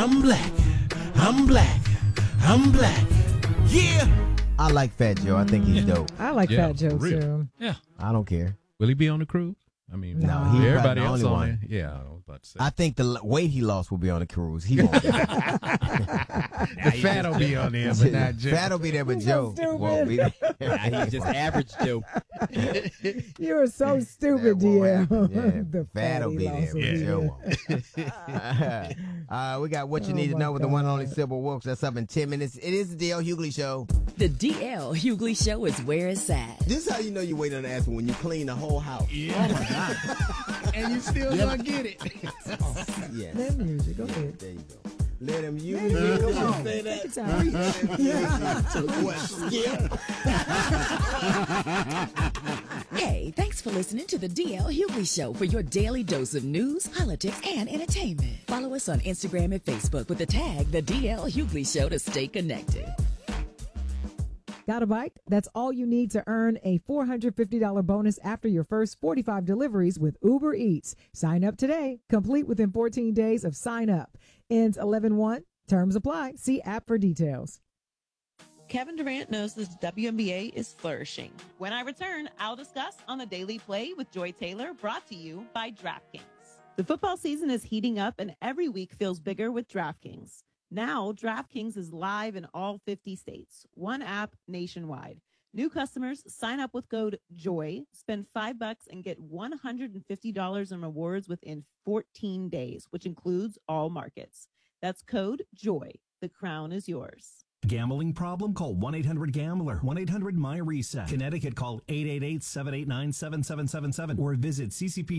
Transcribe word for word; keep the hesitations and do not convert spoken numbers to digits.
I'm black. I'm black. I'm black. Yeah. I like Fat Joe. I think he's dope. I like Yeah, Fat Joe real. too. Yeah. I don't care. Will he be on the cruise? I mean, No, he's everybody probably else the only on one. there. Yeah, I was about to say. I think the l- weight he lost will be on the cruise. He won't. The fat will be on there, but not Joe. Fat will be there, but He's Joe so won't be there. Nah, he's just average Joe. You are so stupid, That won't D L. happen. Yeah. The Fat will fatty be there, loss but will be Joe there. won't. uh, we got what you Oh, need to my know with the one and only God. Sybil Wilkes. That's up in ten minutes. It is the D L Hughley Show. The D L Hughley Show is where it's at. This is how you know you wait on the answer when you clean the whole house. Yeah. Oh, my God. And you still don't get it. Yes. That music, go ahead. There you go. Let him use it. Come on, say that. Take your time. What, Skip? Hey, thanks for listening to the D L Hughley Show for your daily dose of news, politics, and entertainment. Follow us on Instagram and Facebook with the tag The D L Hughley Show to stay connected. Got a bike? That's all you need to earn a four hundred fifty dollars bonus after your first forty-five deliveries with Uber Eats. Sign up today. Complete within fourteen days of sign up. Ends eleven one. Terms apply. See app for details. Kevin Durant knows the W N B A is flourishing. When I return, I'll discuss on the Daily Play with Joy Taylor, brought to you by DraftKings. The football season is heating up, and every week feels bigger with DraftKings. Now, DraftKings is live in all fifty states. One app nationwide. New customers sign up with code JOY, spend five bucks, and get one hundred fifty dollars in rewards within fourteen days, which includes all markets. That's code JOY. The crown is yours. Gambling problem? Call one eight hundred gambler. one eight hundred my reset. Connecticut, call eight eight eight, seven eight nine, seven seven seven seven or visit C C P